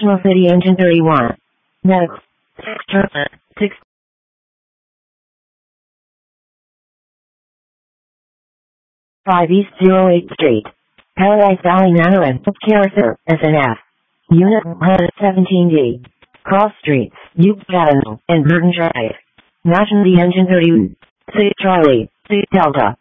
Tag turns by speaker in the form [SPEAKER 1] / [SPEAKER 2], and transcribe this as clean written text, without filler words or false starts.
[SPEAKER 1] National City Engine 31. Next. 6 5 East 08th Street. Paradise Valley Nano and Character, SNF. Unit 117D. Cross Streets, Yuba Avenue, and Burton Drive. National City Engine 30. 6 Charlie, 6 Delta.